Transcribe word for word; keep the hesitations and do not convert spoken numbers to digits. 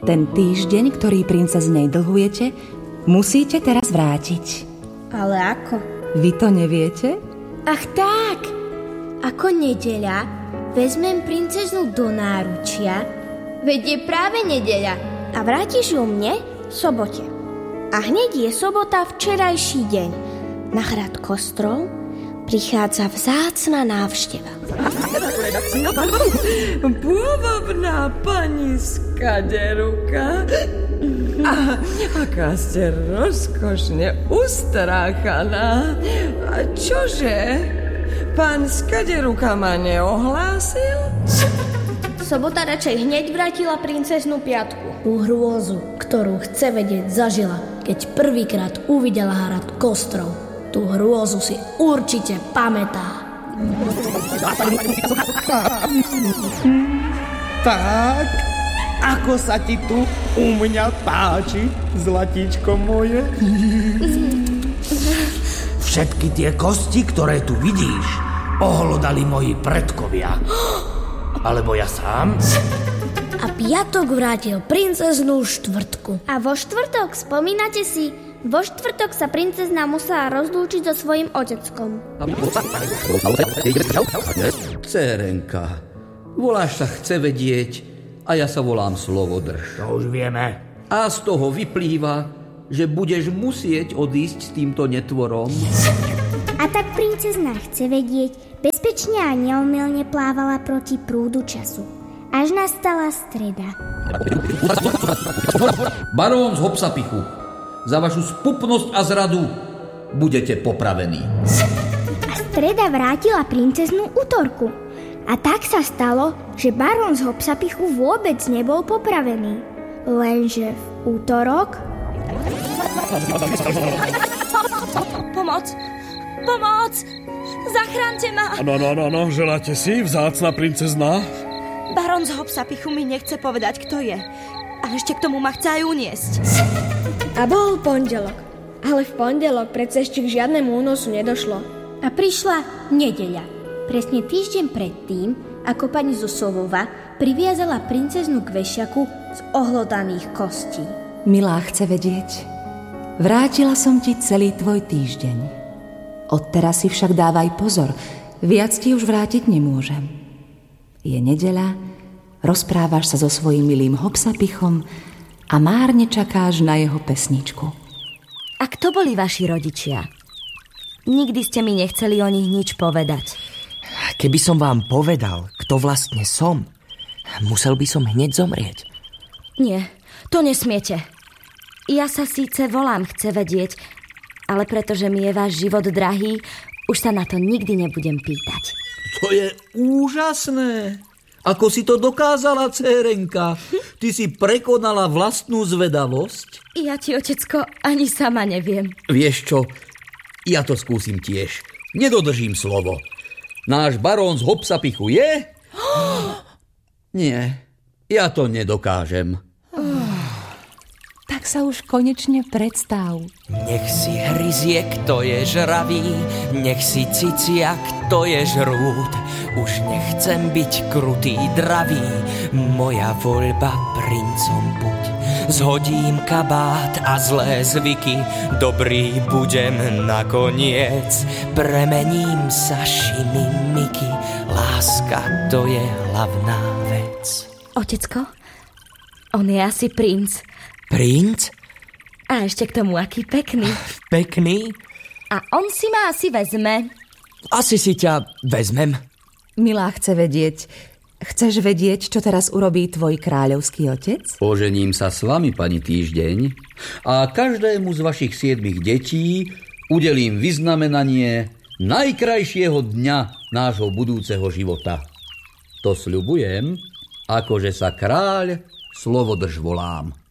Ten týždeň, ktorý princeznej dlhujete, musíte teraz vrátiť. Ale ako? Vy to neviete? Ach tak! Ako nedeľa vezmem princeznu do náručia, veď je práve nedeľa a vrátiš ju mne v sobote. A hneď je sobota včerajší deň. Na hrad Kostrov prichádza vzácna návšteva. Pôvabná pani Skaderuka. A aká ste rozkošne ustráchaná. A čože? Pán Skaderuka ma neohlásil? Sobota radšej hneď vrátila princeznu Piatku. Tú hrôzu, ktorú chce vedieť, zažila, keď prvýkrát uvidela hrad Kostrov. Tú hrôzu si určite pamätá. Tak, ako sa ti tu u mňa páči, zlatíčko moje? Všetky tie kosti, ktoré tu vidíš, ohlodali moji predkovia. Alebo ja sám? A Piatok vrátil princeznú Štvrtku. A vo štvrtok, spomínate si, vo štvrtok sa princezna musela rozlúčiť so svojím oteckom. Cérenka, voláš sa Chce vedieť a ja sa volám Slovodrž. To už vieme. A z toho vyplýva, že budeš musieť odísť s týmto netvorom. A tak princezna Chce vedieť bezpečne a neomylne plávala proti prúdu času. Až nastala streda. Barón z Hopsapichu, za vašu spupnosť a zradu budete popravení. A streda vrátila princeznu Útorku. A tak sa stalo, že barón z Hopsapichu vôbec nebol popravený. Lenže v útorok... Pomoc! Pomoc! Zachránte ma! No, no, no, no, želáte si, vzácna princezná? Barón z Hopsapichu mi nechce povedať, kto je. A ešte k tomu ma chce aj uniesť. A bol pondelok. Ale v pondelok predsa ešte k žiadnemu únosu nedošlo. A prišla nedeľa. Presne týždeň predtým, ako pani Zosovova priviazala princeznu k vešiaku z ohlodaných kostí. Milá Chce vedieť, vrátila som ti celý tvoj týždeň. Odteraz si však dávaj pozor, viac ti už vrátiť nemôžem. Je nedeľa, rozprávaš sa so svojím milým Hopsapichom a márne čakáš na jeho pesničku. A kto boli vaši rodičia? Nikdy ste mi nechceli o nich nič povedať. Keby som vám povedal, kto vlastne som, musel by som hneď zomrieť. Nie, to nesmiete. Ja sa síce volám Chce vedieť, ale pretože mi je váš život drahý, už sa na to nikdy nebudem pýtať. To je úžasné. Ako si to dokázala, cérenka? Ty si prekonala vlastnú zvedavosť? Ja ti, otecko, ani sama neviem. Vieš čo? Ja to skúsim tiež. Nedodržím slovo. Náš barón z Hopsapichu je? Nie, ja to nedokážem. Tak sa už konečne predstav. Nech si hryzie, kto je žravý, nech si cicia, kto je žrút. Už nechcem byť krutý, dravý, moja voľba princom buď. Zhodím kabát a zlé zvyky, dobrý budem nakoniec. Premením sa šimimiky, láska to je hlavná vec. Otecko, on je asi princ. Princ? A ešte k tomu aký pekný. Pekný? A on si ma asi vezme. Asi si ťa vezmem. Milá Chce vedieť, chceš vedieť, čo teraz urobí tvoj kráľovský otec? Ožením sa s vami, pani Týždeň, a každému z vašich siedmich detí udelím vyznamenanie najkrajšieho dňa nášho budúceho života. To sľubujem, akože sa kráľ Slovodrž volám.